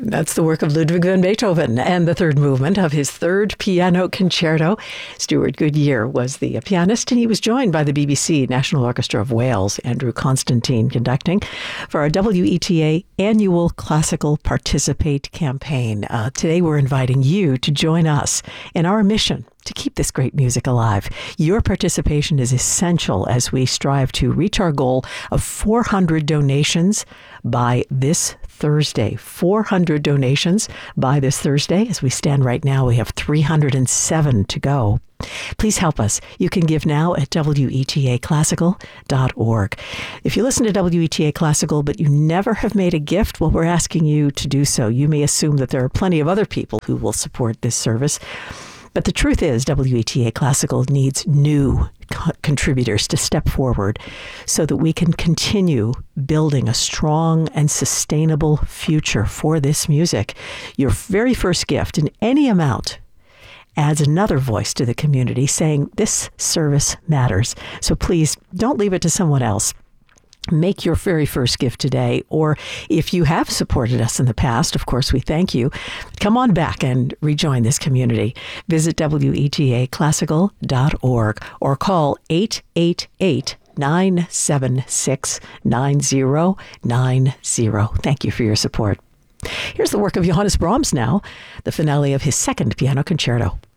That's the work of Ludwig van Beethoven and the third movement of his third piano concerto. Stuart Goodyear was the pianist, and he was joined by the BBC National Orchestra of Wales, Andrew Constantine, conducting for our WETA annual Classical Participate campaign. Today we're inviting you to join us in our mission to keep this great music alive. Your participation is essential as we strive to reach our goal of 400 donations by this Thursday. 400 donations by this Thursday. As we stand right now, we have 307 to go. Please help us. You can give now at wetaclassical.org. If you listen to WETA Classical, but you never have made a gift, well, we're asking you to do so. You may assume that there are plenty of other people who will support this service. But the truth is, WETA Classical needs new contributors to step forward so that we can continue building a strong and sustainable future for this music. Your very first gift in any amount adds another voice to the community saying this service matters. So please don't leave it to someone else. Make your very first gift today, or if you have supported us in the past, of course, we thank you. Come on back and rejoin this community. Visit wetaclassical.org or call 888-976-9090. Thank you for your support. Here's the work of Johannes Brahms now, the finale of his second piano concerto.